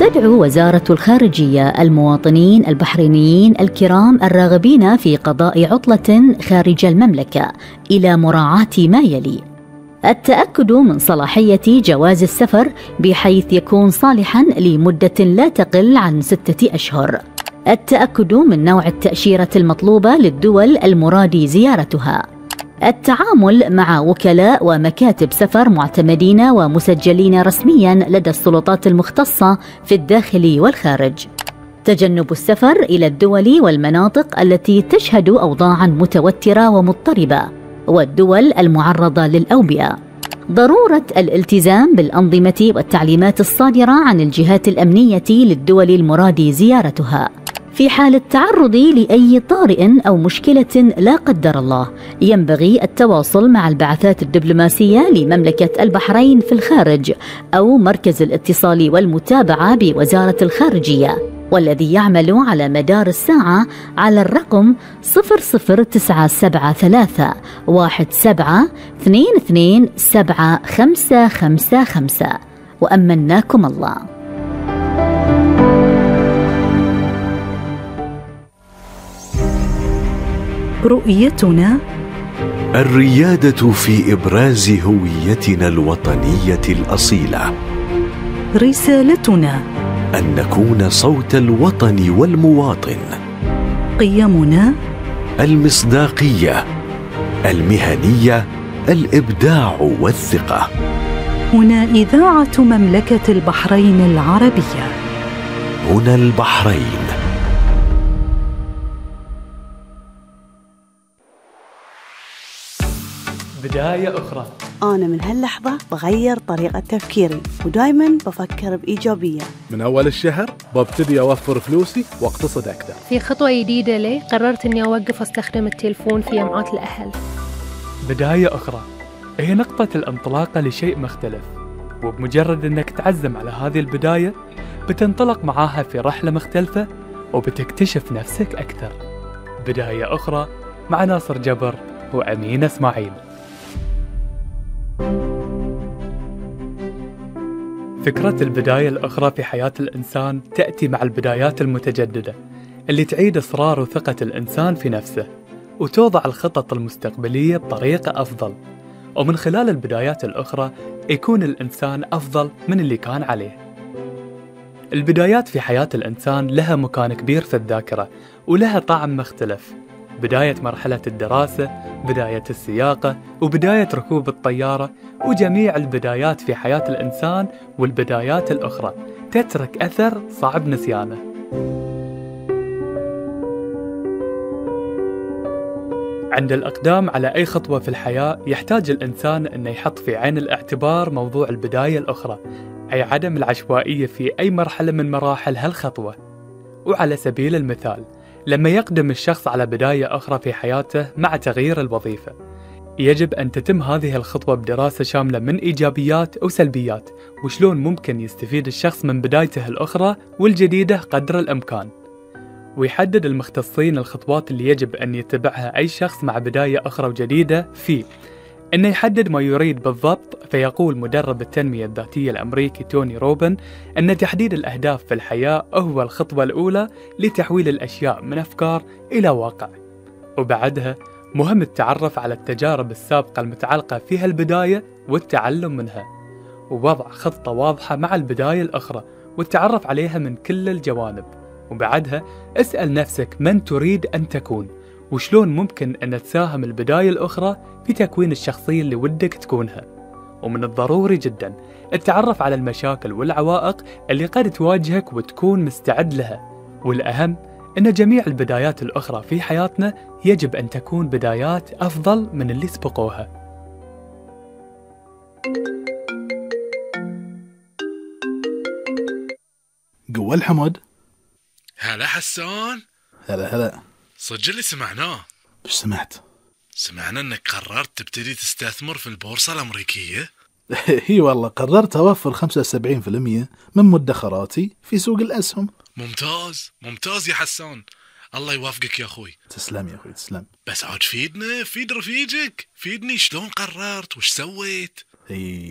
تدعو وزارة الخارجية المواطنين البحرينيين الكرام الراغبين في قضاء عطلة خارج المملكة إلى مراعاة ما يلي: التأكد من صلاحية جواز السفر بحيث يكون صالحاً لمدة لا تقل عن 6 أشهر، التأكد من نوع التأشيرة المطلوبة للدول المراد زيارتها، التعامل مع وكلاء ومكاتب سفر معتمدين ومسجلين رسمياً لدى السلطات المختصة في الداخل والخارج، تجنب السفر إلى الدول والمناطق التي تشهد أوضاعاً متوترة ومضطربة والدول المعرضة للأوبئة، ضرورة الالتزام بالأنظمة والتعليمات الصادرة عن الجهات الأمنية للدول المراد زيارتها. في حال التعرض لأي طارئ أو مشكلة لا قدر الله، ينبغي التواصل مع البعثات الدبلوماسية لمملكة البحرين في الخارج أو مركز الاتصال والمتابعة بوزارة الخارجية، والذي يعمل على مدار الساعة على الرقم 00973 17 22 7555. وأمناكم الله. رؤيتنا الريادة في إبراز هويتنا الوطنية الأصيلة. رسالتنا أن نكون صوت الوطن والمواطن. قيمنا المصداقية، المهنية، الإبداع والثقة. هنا إذاعة مملكة البحرين العربية. هنا البحرين. بداية أخرى. أنا من هاللحظة بغير طريقة تفكيري ودايما بفكر بإيجابية. من أول الشهر ببتدي أوفر فلوسي واقتصد أكثر. في خطوة جديدة لي قررت أني أوقف أستخدم التلفون في جمعات الأهل. بداية أخرى هي نقطة الانطلاقة لشيء مختلف، وبمجرد أنك تعزم على هذه البداية بتنطلق معاها في رحلة مختلفة وبتكتشف نفسك أكثر. بداية أخرى مع ناصر جبر وأمين إسماعيل. فكرة البداية الأخرى في حياة الإنسان تأتي مع البدايات المتجددة اللي تعيد إصرار وثقة الإنسان في نفسه وتوضع الخطط المستقبلية بطريقة أفضل، ومن خلال البدايات الأخرى يكون الإنسان أفضل من اللي كان عليه. البدايات في حياة الإنسان لها مكان كبير في الذاكرة ولها طعم مختلف: بداية مرحلة الدراسة، بداية السياقة، وبداية ركوب الطيارة، وجميع البدايات في حياة الإنسان والبدايات الأخرى تترك أثر صعب نسيانه. عند الإقدام على أي خطوة في الحياة يحتاج الإنسان أن يحط في عين الاعتبار موضوع البداية الأخرى، أي عدم العشوائية في أي مرحلة من مراحل هالخطوة. وعلى سبيل المثال، لما يقدم الشخص على بداية أخرى في حياته مع تغيير الوظيفة، يجب أن تتم هذه الخطوة بدراسة شاملة من إيجابيات وسلبيات، وشلون ممكن يستفيد الشخص من بدايته الأخرى والجديدة قدر الإمكان. ويحدد المختصين الخطوات اللي يجب أن يتبعها أي شخص مع بداية أخرى وجديدة فيه أنه يحدد ما يريد بالضبط. فيقول مدرب التنمية الذاتية الأمريكي توني روبن أن تحديد الأهداف في الحياة هو الخطوة الأولى لتحويل الأشياء من أفكار إلى واقع، وبعدها مهم التعرف على التجارب السابقة المتعلقة في هالبداية والتعلم منها، ووضع خطة واضحة مع البداية الأخرى والتعرف عليها من كل الجوانب. وبعدها اسأل نفسك من تريد أن تكون، وشلون ممكن أن تساهم البداية الأخرى في تكوين الشخصية اللي ودك تكونها. ومن الضروري جدا التعرف على المشاكل والعوائق اللي قد تواجهك وتكون مستعد لها. والأهم أن جميع البدايات الأخرى في حياتنا يجب أن تكون بدايات أفضل من اللي سبقوها. قوة الحمد. هلا حسان. هلا. صدق اللي سمعناه؟ بش سمعت؟ سمعنا انك قررت تبتدي تستثمر في البورصة الأمريكية. هي والله قررت أوفر 75% من مدخراتي في سوق الأسهم. ممتاز يا حسان، الله يوافقك يا أخوي. تسلم يا أخوي تسلم. بس عاد فيدنا، فيد رفيجك، فيدني شلون قررت وش سويت. هي